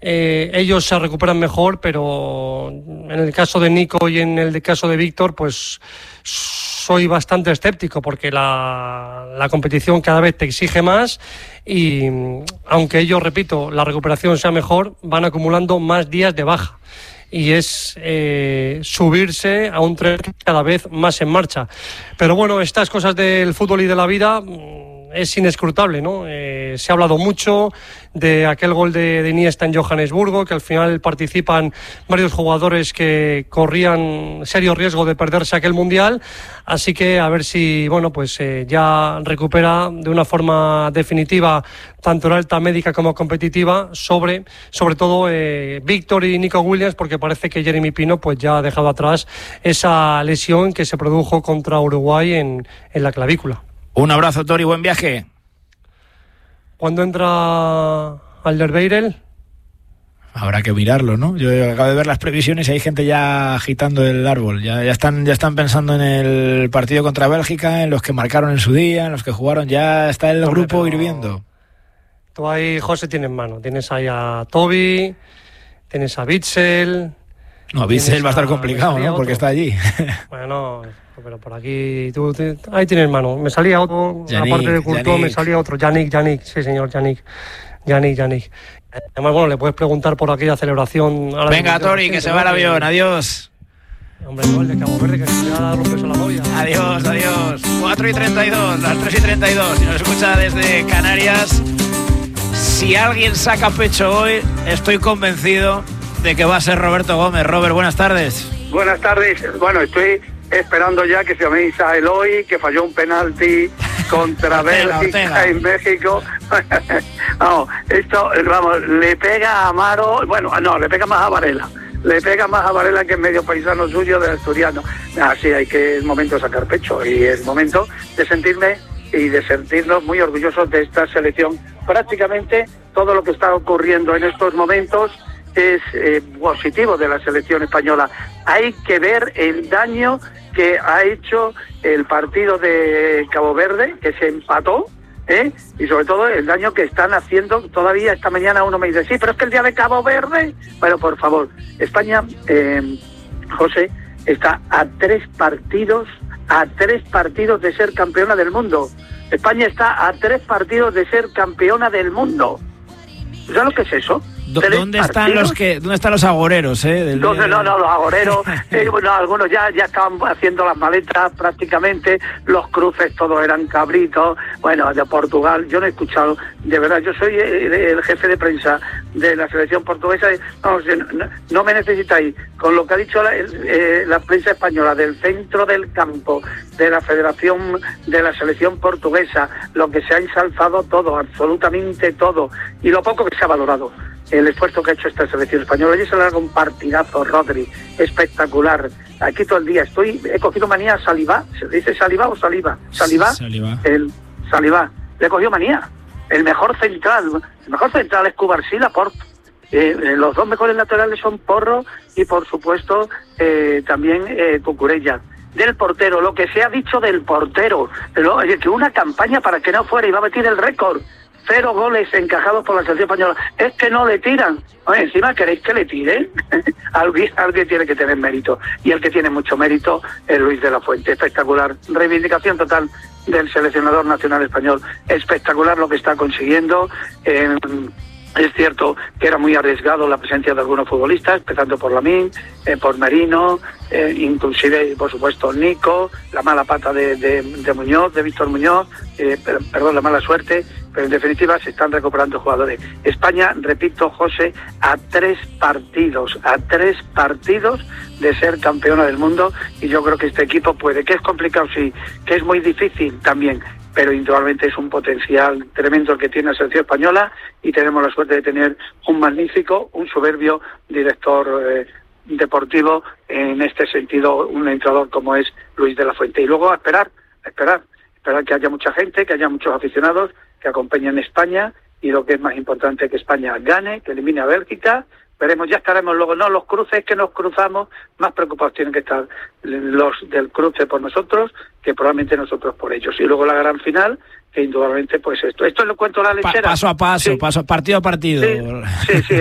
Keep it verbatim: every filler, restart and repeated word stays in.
eh, ellos se recuperan mejor, pero en el caso de Nico y en el caso de Víctor, pues soy bastante escéptico, porque la, la competición cada vez te exige más y aunque ellos, repito, la recuperación sea mejor, van acumulando más días de baja. Y es eh, subirse a un tren cada vez más en marcha. Pero bueno, estas cosas del fútbol y de la vida es inescrutable, ¿no? Eh, se ha hablado mucho de aquel gol de, de Iniesta en Johannesburgo, que al final participan varios jugadores que corrían serio riesgo de perderse aquel mundial, así que a ver si, bueno, pues eh, ya recupera de una forma definitiva tanto la alta médica como competitiva sobre, sobre todo eh, Víctor y Nico Williams, porque parece que Jeremy Pino pues ya ha dejado atrás esa lesión que se produjo contra Uruguay en, en la clavícula. Un abrazo, Tori, buen viaje. ¿Cuándo entra Alderweireld? Habrá que mirarlo, ¿no? Yo acabo de ver las previsiones y hay gente ya agitando el árbol. Ya, ya están, ya están pensando en el partido contra Bélgica, en los que marcaron en su día, en los que jugaron. Ya está el Hombre, grupo pero hirviendo. Tú ahí, José, tienes mano. Tienes ahí a Toby, tienes a Witsel. No, Witsel va a estar complicado, ¿no? Otro. Porque está allí. Bueno, pero por aquí tú, tú, ahí tienes mano. Me salía otro, Yannick, aparte de Courtois, me salía otro. Yannick, Yannick, sí señor, Yannick. Yannick, Yannick. Además, bueno, le puedes preguntar por aquella celebración. Venga, Tori, que se va el avión. Adiós. Hombre, igual de Cabo Verde, que se le da los pesos a la polla. Adiós, adiós. cuatro y treinta y dos, las tres y treinta y dos. Si nos escucha desde Canarias, si alguien saca pecho hoy, estoy convencido de que va a ser Roberto Gómez. Robert, buenas tardes. Buenas tardes. Bueno, estoy esperando ya que se me hizo Eloy, que falló un penalti contra Ortega, Bélgica Ortega. en México. Vamos, esto, vamos, le pega a Amaro, bueno, no, le pega más a Varela. Le pega más a Varela, que es medio paisano suyo, del asturiano. Así hay que, es momento de sacar pecho y es momento de sentirme y de sentirnos muy orgullosos de esta selección. Prácticamente todo lo que está ocurriendo en estos momentos es eh, positivo de la selección española. Hay que ver el daño que ha hecho el partido de Cabo Verde, que se empató, ¿eh? Y sobre todo el daño que están haciendo todavía. Esta mañana uno me dice, sí, pero es que el día de Cabo Verde... Bueno, por favor, España, eh, José, está a tres partidos, a tres partidos de ser campeona del mundo. España está a tres partidos de ser campeona del mundo. ¿Sabes lo que es eso? ¿Dónde están partidos? los que, dónde están los agoreros, eh? Del... No, no, no, los agoreros, eh, bueno, algunos ya, ya estaban haciendo las maletas prácticamente, los cruces todos eran cabritos, bueno, de Portugal, yo no he escuchado, de verdad, yo soy el, el jefe de prensa de la selección portuguesa, no, no, no me necesitáis, con lo que ha dicho la, eh, la prensa española del centro del campo, de la federación, de la selección portuguesa, lo que se ha ensalzado todo, absolutamente todo, y lo poco que se ha valorado. El esfuerzo que ha hecho esta selección española. Yo se le hago un partidazo, Rodri, espectacular. Aquí todo el día estoy, he cogido manía a Saliba. ¿Se dice Saliba o Saliba? Saliba. Saliba. El Saliba. Le cogió manía. El mejor central, el mejor central es Cubarsí, Laporte. Eh, eh, los dos mejores laterales son Porro y, por supuesto, eh, también eh, Cucurella. Del portero, lo que se ha dicho del portero, pero, oye, que una campaña para que no fuera, iba a meter el récord. Cero goles encajados por la selección española. Es que no le tiran. Oye, encima queréis que le tiren. alguien, alguien tiene que tener mérito. Y el que tiene mucho mérito es Luis de la Fuente. Espectacular. Reivindicación total del seleccionador nacional español. Espectacular lo que está consiguiendo. Eh, es cierto que era muy arriesgado la presencia de algunos futbolistas, empezando por Lamine, eh, por Merino, eh, inclusive, por supuesto, Nico, la mala pata de, de, de Muñoz, de Víctor Muñoz, eh, per, perdón, la mala suerte, pero en definitiva se están recuperando jugadores. España, repito, José, a tres partidos, a tres partidos de ser campeona del mundo, y yo creo que este equipo puede, que es complicado, sí, que es muy difícil también, pero indudablemente es un potencial tremendo el que tiene la selección española, y tenemos la suerte de tener un magnífico, un soberbio director eh, deportivo, en este sentido, un entrenador como es Luis de la Fuente. Y luego a esperar, a esperar, esperar que haya mucha gente, que haya muchos aficionados que acompañen a España, y lo que es más importante, que España gane, que elimine a Bélgica. Veremos, ya estaremos luego. No, los cruces que nos cruzamos, más preocupados tienen que estar los del cruce por nosotros, que probablemente nosotros por ellos. Y luego la gran final, que indudablemente, pues esto. Esto es lo cuento la lechera. Pa- paso a paso, sí. paso partido a partido. Sí, sí, sí.